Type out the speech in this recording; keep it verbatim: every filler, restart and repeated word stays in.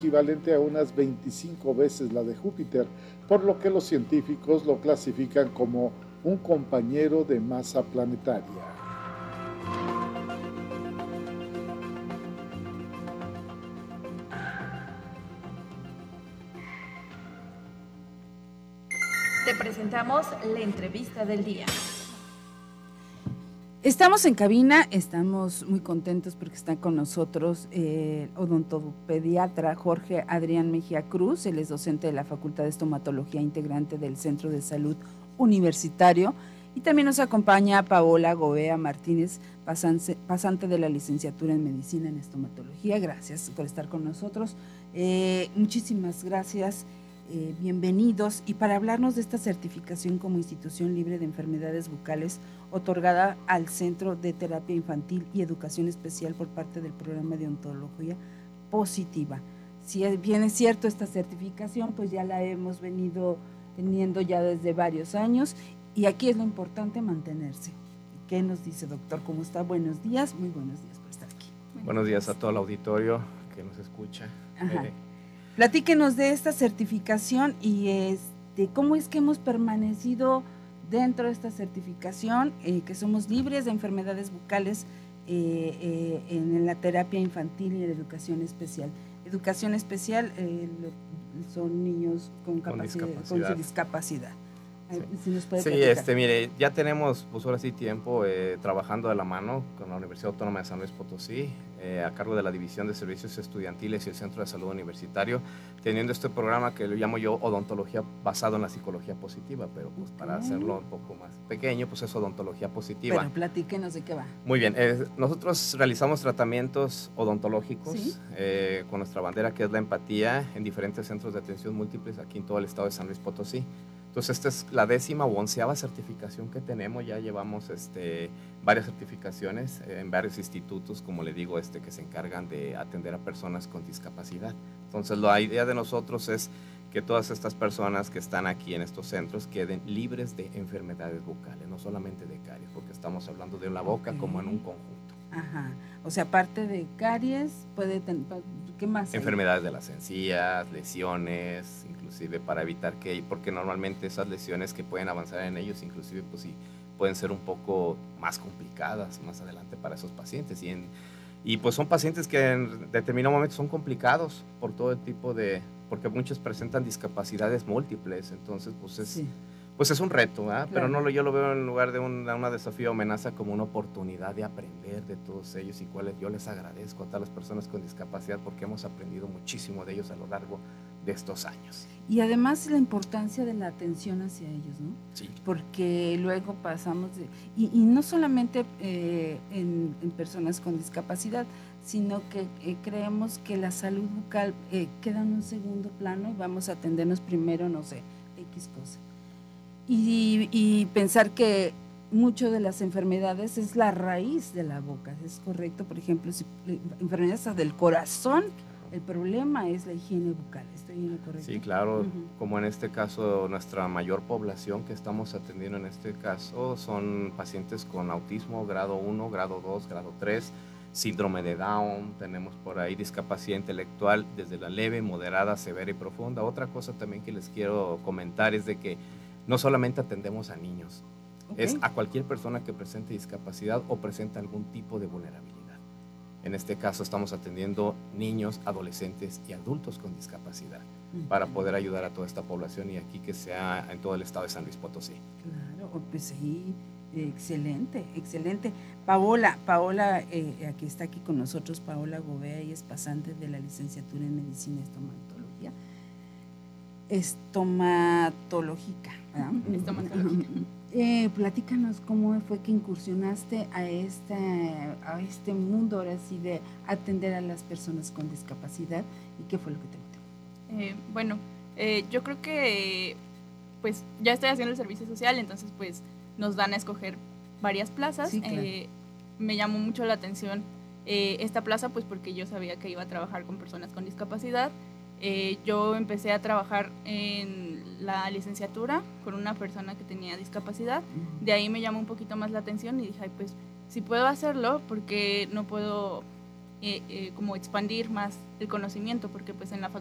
equivalente a unas veinticinco veces la de Júpiter, por lo que los científicos lo clasifican como un compañero de masa planetaria. Te presentamos la entrevista del día. Estamos en cabina, estamos muy contentos porque está con nosotros el eh, odontopediatra Jorge Adrián Mejía Cruz. Él es docente de la Facultad de Estomatología, integrante del Centro de Salud Universitario, y también nos acompaña Paola Gobea Martínez, pasante, pasante de la licenciatura en Medicina en Estomatología. Gracias por estar con nosotros. Eh, muchísimas gracias. Eh, bienvenidos, y para hablarnos de esta certificación como institución libre de enfermedades bucales otorgada al Centro de Terapia Infantil y Educación Especial por parte del Programa de Odontología Positiva. Si bien es cierto, esta certificación pues ya la hemos venido teniendo ya desde varios años, y aquí es lo importante, mantenerse. ¿Qué nos dice, doctor? ¿Cómo está? Buenos días, muy buenos días por estar aquí. Buenos, buenos días a todo el auditorio que nos escucha. Ajá. Eh, Platíquenos de esta certificación y este, cómo es que hemos permanecido dentro de esta certificación, eh, que somos libres de enfermedades bucales eh, eh, en la terapia infantil y en la educación especial. Educación especial eh, son niños con, con capacidad, discapacidad. con su discapacidad. Sí, si nos puede sí este, mire, ya tenemos pues ahora sí tiempo eh, trabajando de la mano con la Universidad Autónoma de San Luis Potosí, eh, a cargo de la División de Servicios Estudiantiles y el Centro de Salud Universitario, teniendo este programa que lo llamo yo odontología basado en la psicología positiva, pero pues okay. para hacerlo un poco más pequeño, pues es odontología positiva. Pero platíquenos de qué va. Muy bien, eh, nosotros realizamos tratamientos odontológicos ¿sí? eh, con nuestra bandera, que es la empatía, en diferentes centros de atención múltiples aquí en todo el estado de San Luis Potosí. Entonces, esta es la décima o onceava certificación que tenemos. Ya llevamos este, varias certificaciones en varios institutos, como le digo, este, que se encargan de atender a personas con discapacidad. Entonces, la idea de nosotros es que todas estas personas que están aquí en estos centros queden libres de enfermedades bucales, no solamente de caries, porque estamos hablando de la boca okay. como en un conjunto. Ajá. O sea, aparte de caries, puede tener, ¿qué más hay? Enfermedades de las encías, lesiones, inclusive para evitar que, porque normalmente esas lesiones que pueden avanzar en ellos, inclusive pues sí, pueden ser un poco más complicadas más adelante para esos pacientes. Y, en, y pues son pacientes que en determinado momento son complicados por todo el tipo de, porque muchos presentan discapacidades múltiples, entonces pues es... Sí. Pues es un reto, ¿verdad? Claro. Pero no lo, yo lo veo en lugar de un, una desafío o amenaza como una oportunidad de aprender de todos ellos, y cuales yo les agradezco a todas las personas con discapacidad porque hemos aprendido muchísimo de ellos a lo largo de estos años. Y además la importancia de la atención hacia ellos, ¿no? Sí. Porque luego pasamos de... Y, y no solamente eh, en, en personas con discapacidad, sino que eh, creemos que la salud bucal eh, queda en un segundo plano y vamos a atendernos primero, no sé, X cosa. Y, y pensar que mucho de las enfermedades es la raíz de la boca, ¿es correcto? Por ejemplo, si, enfermedades del corazón, el problema es la higiene bucal, ¿estoy en lo correcto? Sí, claro, uh-huh. como en este caso nuestra mayor población que estamos atendiendo en este caso son pacientes con autismo grado uno, grado dos, grado tres, síndrome de Down, tenemos por ahí discapacidad intelectual desde la leve, moderada, severa y profunda. Otra cosa también que les quiero comentar es de que no solamente atendemos a niños, okay. es a cualquier persona que presente discapacidad o presente algún tipo de vulnerabilidad. En este caso estamos atendiendo niños, adolescentes y adultos con discapacidad uh-huh. para poder ayudar a toda esta población y aquí que sea en todo el estado de San Luis Potosí. Claro, pues sí, excelente, excelente. Paola, Paola, eh, aquí está aquí con nosotros, Paola Gobea, y es pasante de la licenciatura en Medicina y Estomatología. Estomatológica, ¿verdad? Estomatológica. Eh, platícanos cómo fue que incursionaste a este, a este mundo ahora sí de atender a las personas con discapacidad, y qué fue lo que te gustó. Eh, bueno, eh, yo creo que pues ya estoy haciendo el servicio social, entonces pues nos dan a escoger varias plazas. Sí, claro. eh, me llamó mucho la atención eh, esta plaza pues porque yo sabía que iba a trabajar con personas con discapacidad. Eh, yo empecé a trabajar en la licenciatura con una persona que tenía discapacidad. De ahí me llamó un poquito más la atención y dije, ay, pues si puedo hacerlo, porque no puedo eh, eh, como expandir más el conocimiento, porque pues en la